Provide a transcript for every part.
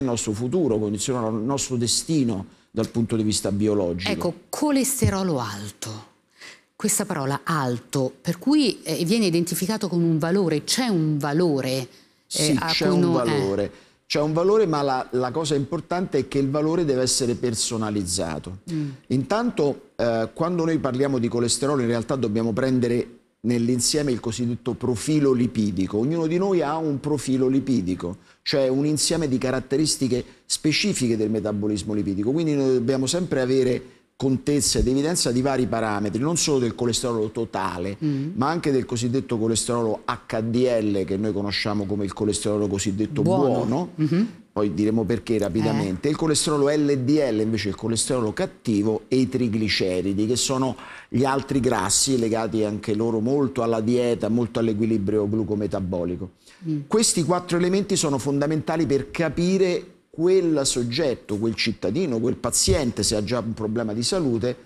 il nostro futuro, condizionano il nostro destino dal punto di vista biologico. Ecco, colesterolo alto. Questa parola alto, per cui viene identificato con un valore, c'è un valore? Sì, c'è un valore. C'è un valore, ma la cosa importante è che il valore deve essere personalizzato. Intanto, quando noi parliamo di colesterolo, in realtà dobbiamo prendere nell'insieme il cosiddetto profilo lipidico. Ognuno di noi ha un profilo lipidico, cioè un insieme di caratteristiche specifiche del metabolismo lipidico. Quindi noi dobbiamo sempre avere contezza ed evidenza di vari parametri, non solo del colesterolo totale, ma anche del cosiddetto colesterolo HDL, che noi conosciamo come il colesterolo cosiddetto buono. Poi diremo perché rapidamente. Il colesterolo LDL invece è il colesterolo cattivo, e i trigliceridi, che sono gli altri grassi legati anche loro molto alla dieta, molto all'equilibrio glucometabolico. Questi 4 elementi sono fondamentali per capire quel soggetto, quel cittadino, quel paziente, se ha già un problema di salute,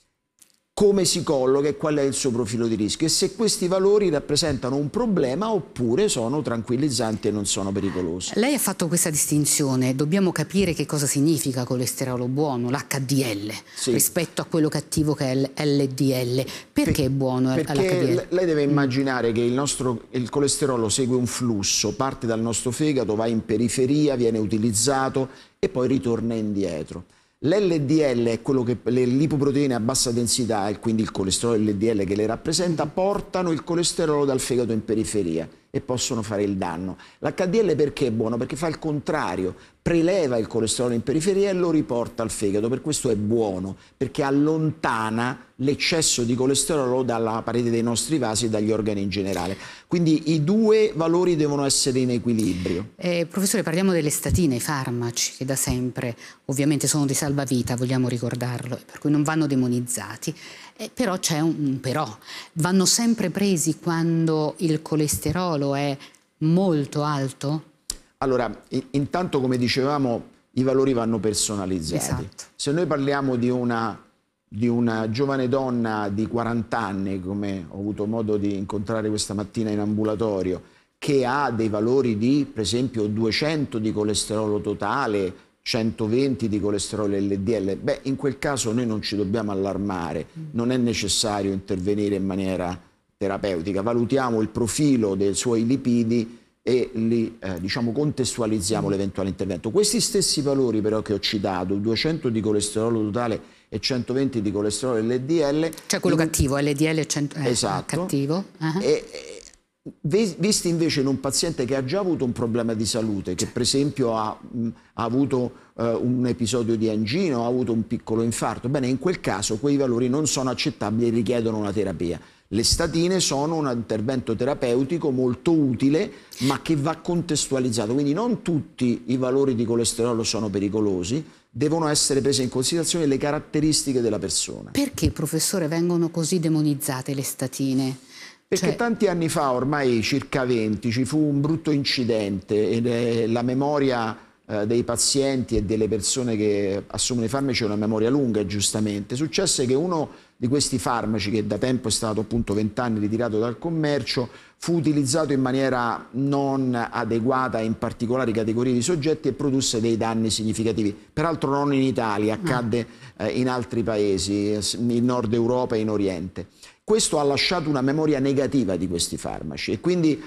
come si colloca e qual è il suo profilo di rischio, e se questi valori rappresentano un problema oppure sono tranquillizzanti e non sono pericolosi. Lei ha fatto questa distinzione, dobbiamo capire che cosa significa colesterolo buono, l'HDL, rispetto a quello cattivo che è l'LDL. Perché è buono l'HDL? Perché lei deve immaginare che il colesterolo segue un flusso, parte dal nostro fegato, va in periferia, viene utilizzato e poi ritorna indietro. L'LDL è quello che le lipoproteine a bassa densità, e quindi il colesterolo LDL che le rappresenta, portano il colesterolo dal fegato in periferia e possono fare il danno. L'HDL perché è buono? Perché fa il contrario, preleva il colesterolo in periferia e lo riporta al fegato. Per questo è buono, perché allontana l'eccesso di colesterolo dalla parete dei nostri vasi e dagli organi in generale. Quindi i due valori devono essere in equilibrio. Professore, parliamo delle statine, i farmaci, che da sempre ovviamente sono dei salvavita, vogliamo ricordarlo, per cui non vanno demonizzati. Però c'è un però. Vanno sempre presi quando il colesterolo è molto alto? Allora, intanto, come dicevamo, i valori vanno personalizzati. Esatto. Se noi parliamo di una giovane donna di 40 anni, come ho avuto modo di incontrare questa mattina in ambulatorio, che ha dei valori di, per esempio, 200 di colesterolo totale, 120 di colesterolo LDL, beh, in quel caso noi non ci dobbiamo allarmare, non è necessario intervenire in maniera terapeutica, valutiamo il profilo dei suoi lipidi e li diciamo, contestualizziamo l'eventuale intervento. Questi stessi valori però che ho citato, 200 di colesterolo totale e 120 di colesterolo LDL, cioè quello cattivo, LDL è esatto, cattivo, visti invece in un paziente che ha già avuto un problema di salute, che per esempio ha avuto un episodio di angina o ha avuto un piccolo infarto, bene, in quel caso quei valori non sono accettabili e richiedono una terapia. Le statine sono un intervento terapeutico molto utile, ma che va contestualizzato, quindi non tutti i valori di colesterolo sono pericolosi, devono essere prese in considerazione le caratteristiche della persona. Perché, professore, vengono così demonizzate le statine? Perché tanti anni fa, ormai circa 20, ci fu un brutto incidente e la memoria dei pazienti e delle persone che assumono i farmaci è una memoria lunga, giustamente. Successe che uno di questi farmaci, che da tempo è stato appunto 20 anni ritirato dal commercio, fu utilizzato in maniera non adeguata in particolari categorie di soggetti e produsse dei danni significativi. Peraltro non in Italia, accadde in altri paesi, in Nord Europa e in Oriente. Questo ha lasciato una memoria negativa di questi farmaci e quindi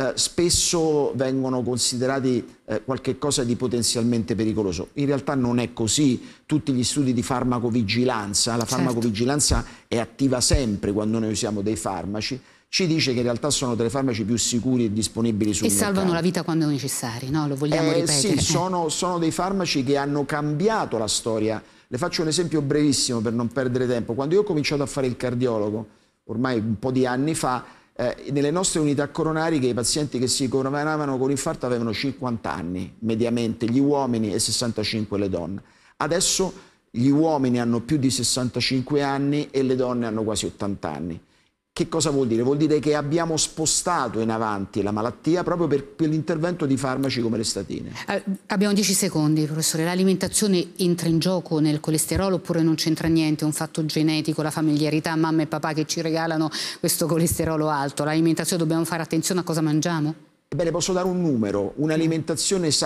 spesso vengono considerati qualche cosa di potenzialmente pericoloso. In realtà non è così. Tutti gli studi di farmacovigilanza, la farmacovigilanza è attiva sempre quando noi usiamo dei farmaci, ci dice che in realtà sono dei farmaci più sicuri e disponibili sul mercato. E salvano la vita quando è necessario, no? Lo vogliamo ripetere? Sì, sono dei farmaci che hanno cambiato la storia. Le faccio un esempio brevissimo per non perdere tempo. Quando io ho cominciato a fare il cardiologo, ormai un po' di anni fa, nelle nostre unità coronariche i pazienti che si coronavano con infarto avevano 50 anni, mediamente gli uomini, e 65 le donne. Adesso gli uomini hanno più di 65 anni e le donne hanno quasi 80 anni. Che cosa vuol dire? Vuol dire che abbiamo spostato in avanti la malattia proprio per l'intervento di farmaci come le statine. Abbiamo 10 secondi, professore. L'alimentazione entra in gioco nel colesterolo oppure non c'entra niente? È un fatto genetico, la familiarità, mamma e papà che ci regalano questo colesterolo alto? L'alimentazione, dobbiamo fare attenzione a cosa mangiamo? Ebbene, posso dare un numero. Un'alimentazione sana